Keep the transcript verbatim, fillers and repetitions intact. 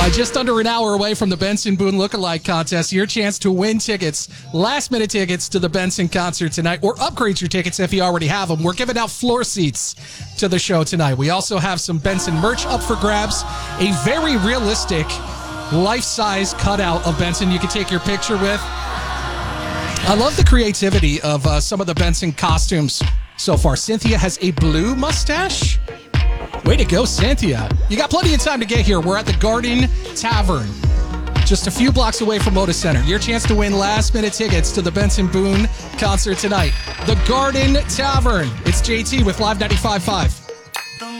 Uh, just under an hour away from the Benson Boone Lookalike Contest, your chance to win tickets, last-minute tickets to the Benson concert tonight, or upgrade your tickets if you already have them. We're giving out floor seats to the show tonight. We also have some Benson merch up for grabs, a very realistic life-size cutout of Benson you can take your picture with. I love the creativity of uh, some of the Benson costumes so far. Cynthia has a blue mustache. Way to go, Cynthia. You got plenty of time to get here. We're at the Garden Tavern, just a few blocks away from Moda Center. Your chance to win last-minute tickets to the Benson Boone concert tonight. The Garden Tavern. It's J T with Live ninety-five point five.